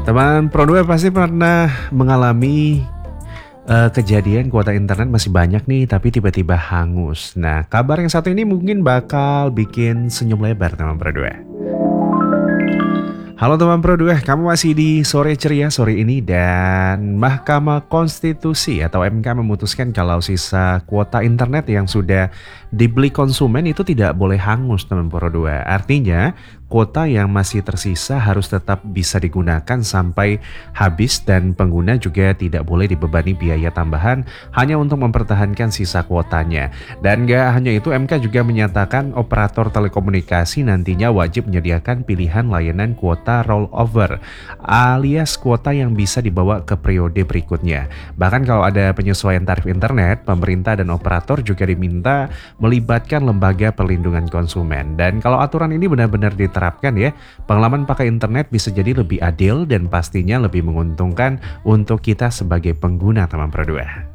Teman Pro 2 pasti pernah mengalami kejadian kuota internet masih banyak nih tapi tiba-tiba hangus. Nah, kabar yang satu ini mungkin bakal bikin senyum lebar teman Pro 2. Halo teman Pro 2, kamu masih di Sore Ceria sore ini dan Mahkamah Konstitusi atau MK memutuskan kalau sisa kuota internet yang sudah dibeli konsumen itu tidak boleh hangus teman Pro 2. Artinya kuota yang masih tersisa harus tetap bisa digunakan sampai habis dan pengguna juga tidak boleh dibebani biaya tambahan hanya untuk mempertahankan sisa kuotanya. Dan gak hanya itu, MK juga menyatakan operator telekomunikasi nantinya wajib menyediakan pilihan layanan kuota rollover alias kuota yang bisa dibawa ke periode berikutnya. Bahkan kalau ada penyesuaian tarif internet, pemerintah dan operator juga diminta melibatkan lembaga perlindungan konsumen. Dan kalau aturan ini benar-benar diterapkan ya, pengalaman pakai internet bisa jadi lebih adil dan pastinya lebih menguntungkan untuk kita sebagai pengguna teman Pro 2.